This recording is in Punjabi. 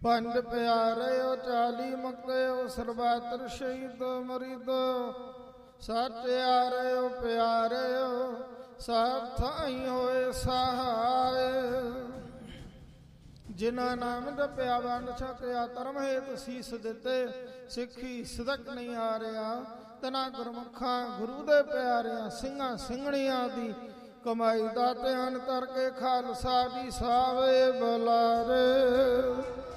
ਪੰਜ ਪਿਆਰਿਓ 40 ਮੁਕਤਿਓ ਸਰਬੱਤਰ ਸ਼ਹੀਦ ਮਰੀਦ ਸਤਿਆਰਿਓ ਪਿਆਰਿਓ ਸਭ ਥਾਈ ਹੋਏ ਸਹਾਏ। ਜਿਨ੍ਹਾਂ ਨਾਮ ਜਪਿਆ ਵੰਡ ਛਕਿਆ ਧਰਮ ਹੇਤ ਸੀਸ ਦਿੱਤੇ ਸਿੱਖੀ ਸਿਦਕ ਨਹੀਂ ਹਾਰਿਆ ਤਨਾ ਗੁਰਮੁਖਾਂ ਗੁਰੂ ਦੇ ਪਿਆਰਿਆਂ ਸਿੰਘਾਂ ਸਿੰਘਣੀਆਂ ਦੀ ਕਮਾਈ ਦਾ ਧਿਆਨ ਕਰਕੇ ਖਾਲਸਾ ਦੀ ਸਾਵੇ ਬੁਲਾਰੇ।